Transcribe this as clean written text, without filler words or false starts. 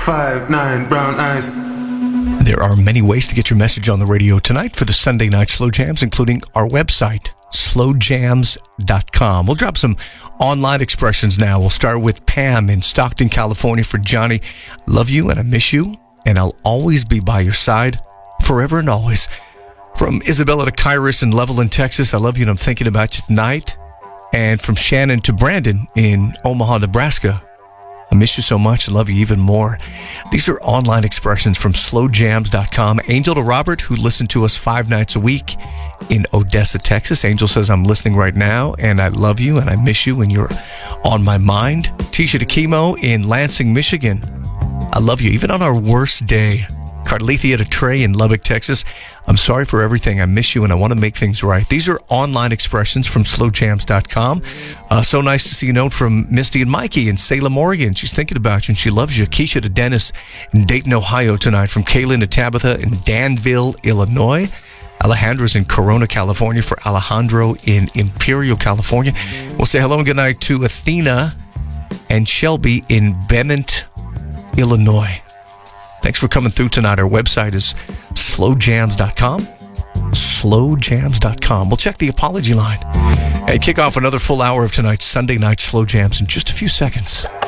5'9", brown eyes. There are many ways to get your message on the radio tonight for the Sunday Night Slow Jams, including our website, slowjams.com. We'll drop some online expressions now. We'll start with Pam in Stockton, California for Johnny. Love you and I miss you, and I'll always be by your side, forever and always. From Isabella to Kairos in Levelland, Texas, I love you and I'm thinking about you tonight. And from Shannon to Brandon in Omaha, Nebraska, I miss you so much and love you even more. These are online expressions from slowjams.com. Angel to Robert, who listened to us 5 nights a week in Odessa, Texas. Angel says, I'm listening right now and I love you and I miss you and you're on my mind. Tisha to Chemo in Lansing, Michigan. I love you even on our worst day. Carlithia to Trey in Lubbock, Texas. I'm sorry for everything. I miss you and I want to make things right. These are online expressions from slowjams.com. So nice to see a note from Misty and Mikey in Salem, Oregon. She's thinking about you and she loves you. Keisha to Dennis in Dayton, Ohio tonight. From Kaylin to Tabitha in Danville, Illinois. Alejandra's in Corona, California for Alejandro in Imperial, California. We'll say hello and good night to Athena and Shelby in Bement, Illinois. Thanks for coming through tonight. Our website is slowjams.com. Slowjams.com. We'll check the apology line and kick off another full hour of tonight's Sunday Night Slow Jams in just a few seconds.